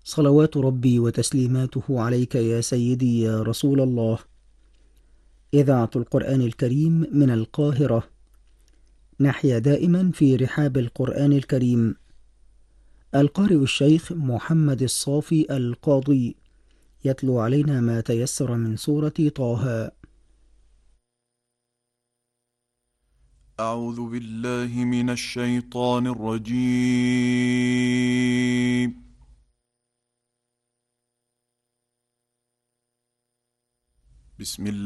صلوات ربي وتسليماته عليك يا سيدي يا رسول الله. إذاعة القرآن الكريم من القاهرة. نحيا دائما في رحاب القرآن الكريم. القارئ الشيخ محمد الصافي القاضي يتلو علينا ما تيسر من سورة طه. أعوذ بالله من الشيطان الرجيم. بسم الله